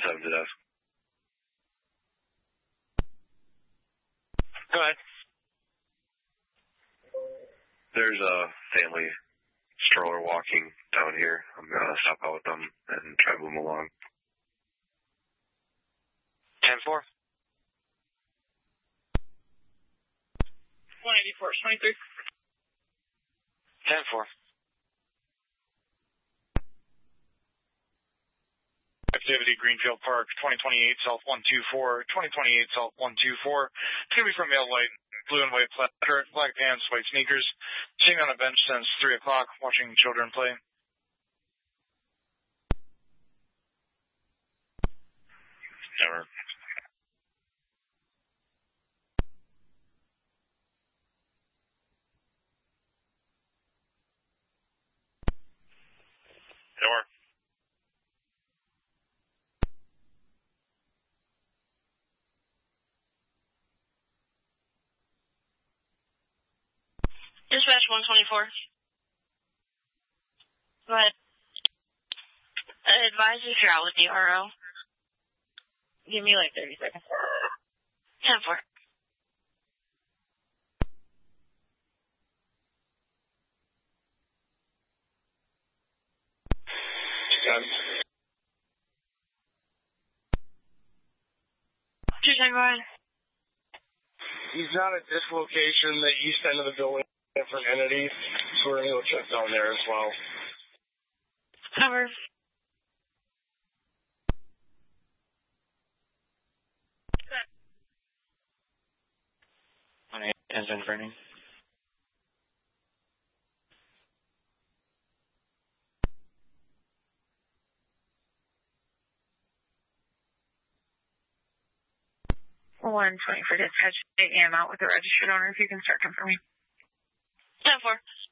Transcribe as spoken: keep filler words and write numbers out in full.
seven to desk. Go ahead. There's a family stroller walking down here. I'm going to stop out with them and try to move them along. ten four. one eighty-four, twenty-three. ten four. Activity, Greenfield Park, twenty twenty-eight South one two four, twenty twenty-eight South one two four. It's going to be from male white, blue and white flat shirt, black pants, white sneakers. Sitting on a bench since three o'clock, watching children play. Never. Door. Dispatch one twenty-four. Go ahead. Advise if you're out with the R O. Give me like thirty seconds. ten four. two ten, go ahead. He's not at this location, the east end of the building, different entity, so we're going to go check down there as well. Cover. one eight, engine burning. one twenty for dispatch. I am out with the registered owner if you can start confirming. ten four.